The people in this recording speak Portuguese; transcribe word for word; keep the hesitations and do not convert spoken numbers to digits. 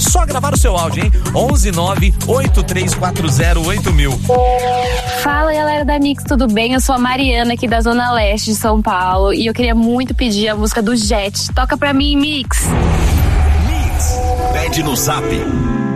Só gravar o seu áudio, hein? onze nove oito três quatro zero oito mil. Fala, galera da Mix, tudo bem? Eu sou a Mariana aqui da Zona Leste de São Paulo e eu queria muito pedir a música do Jet. Toca pra mim, Mix. Mix. Pede no Zap